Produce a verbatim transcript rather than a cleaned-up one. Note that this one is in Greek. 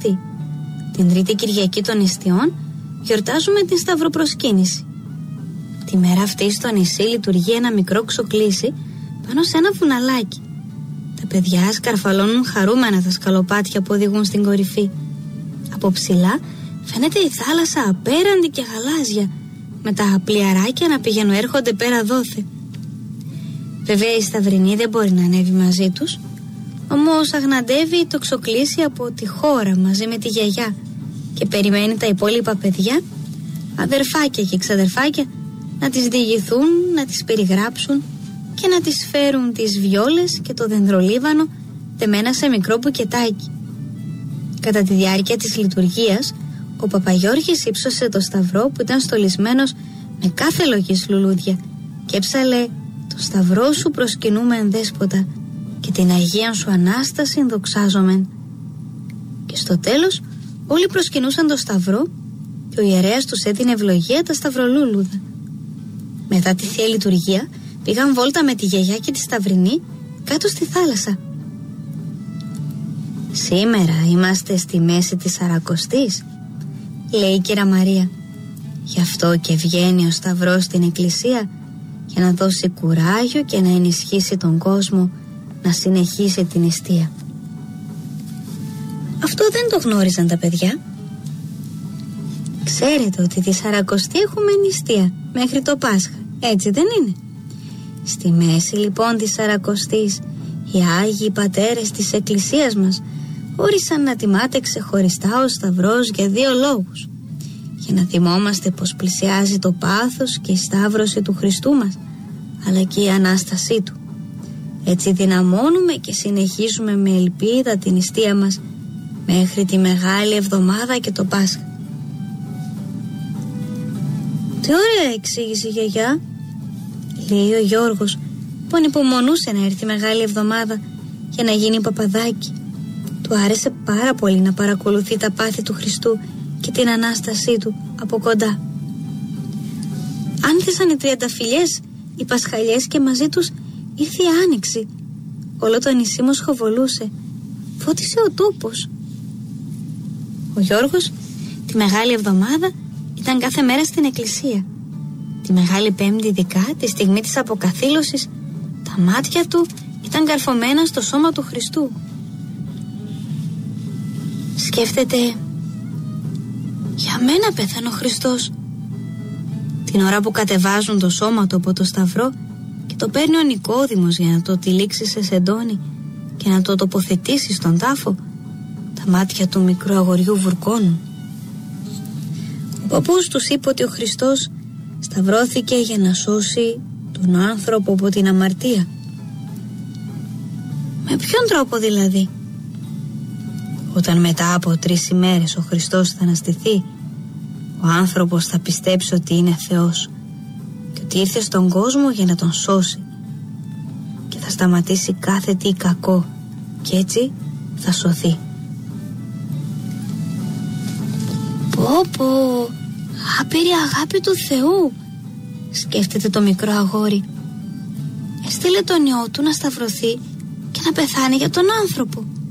νηστή. Την τρίτη Κυριακή των νηστιών γιορτάζουμε την Σταυροπροσκύνηση. Τη μέρα αυτή στο νησί λειτουργεί ένα μικρό ξοκλήσι πάνω σε ένα βουναλάκι. Τα παιδιά σκαρφαλώνουν χαρούμενα τα σκαλοπάτια που οδηγούν στην κορυφή. Από ψηλά φαίνεται η θάλασσα απέραντη και γαλάζια, με τα πλοιαράκια να πηγαίνουν έρχονται πέρα δόθε. Βέβαια η Σταυρινή δεν μπορεί να ανέβει μαζί τους, όμως αγναντεύει το ξοκλήσι από τη χώρα μαζί με τη γιαγιά και περιμένει τα υπόλοιπα παιδιά, αδερφάκια και ξαδερφάκια, να τις διηγηθούν, να τις περιγράψουν και να τις φέρουν τις βιόλες και το δενδρολίβανο δεμένα σε μικρό μπουκετάκι. Κατά τη διάρκεια της λειτουργίας, ο Παπαγιώργης ύψωσε το σταυρό που ήταν στολισμένος με κάθε λογής λουλούδια και έψαλε «Το σταυρό σου προσκυνούμεν δέσποτα και την Αγία σου Ανάσταση δοξάζομεν». Και στο τέλος όλοι προσκυνούσαν το σταυρό και ο ιερέας τους έδινε ευλογία τα σταυρολούλουδα. Μετά τη Θεία Λειτουργία πήγαν βόλτα με τη γιαγιά και τη Σταυρινή κάτω στη θάλασσα. «Σήμερα είμαστε στη μέση της Σαρακοστής», λέει η Κύρα Μαρία. «Γι' αυτό και βγαίνει ο σταυρός στην εκκλησία για να δώσει κουράγιο και να ενισχύσει τον κόσμο να συνεχίσει την νηστεία». Αυτό δεν το γνώριζαν τα παιδιά. Ξέρετε ότι τη Σαρακοστή έχουμε νηστεία μέχρι το Πάσχα, έτσι δεν είναι? Στη μέση λοιπόν της Σαρακοστής οι Άγιοι Πατέρες της Εκκλησίας μας όρισαν να τιμάται ξεχωριστά ο σταυρός για δύο λόγους: για να θυμόμαστε πως πλησιάζει το πάθος και η σταύρωση του Χριστού μας, αλλά και η Ανάστασή Του. Έτσι δυναμώνουμε και συνεχίζουμε με ελπίδα την νηστεία μας μέχρι τη Μεγάλη Εβδομάδα και το Πάσχα. «Τι ωραία εξήγηση, γιαγιά», λέει ο Γιώργος, που ανυπομονούσε να έρθει Μεγάλη Εβδομάδα για να γίνει παπαδάκι. Του άρεσε πάρα πολύ να παρακολουθεί τα πάθη του Χριστού και την Ανάστασή Του από κοντά. Άνθησαν οι τριανταφυλιές, οι Πασχαλιές και μαζί τους ήρθε η Άνοιξη. Όλο το νησί μοσχοβολούσε. Φώτισε ο τόπος. Ο Γιώργος τη Μεγάλη Εβδομάδα ήταν κάθε μέρα στην εκκλησία. Τη Μεγάλη Πέμπτη ειδικά, τη στιγμή της αποκαθήλωσης, τα μάτια του ήταν καρφωμένα στο σώμα του Χριστού. Σκέφτεται, για μένα πέθανε ο Χριστός. Την ώρα που κατεβάζουν το σώμα του από το σταυρό και το παίρνει ο Νικόδημος για να το τυλίξει σε σεντόνι και να το τοποθετήσει στον τάφο, τα μάτια του μικρού αγοριού βουρκώνουν. Ο παππούς τους είπε ότι ο Χριστός σταυρώθηκε για να σώσει τον άνθρωπο από την αμαρτία. Με ποιον τρόπο δηλαδή? Όταν μετά από τρεις ημέρες ο Χριστός θα αναστηθεί, ο άνθρωπος θα πιστέψει ότι είναι Θεός και ότι ήρθε στον κόσμο για να τον σώσει και θα σταματήσει κάθε τι κακό και έτσι θα σωθεί. Πω πω, άπειρη αγάπη του Θεού, σκέφτεται το μικρό αγόρι. Έστειλε τον ιό του να σταυρωθεί και να πεθάνει για τον άνθρωπο.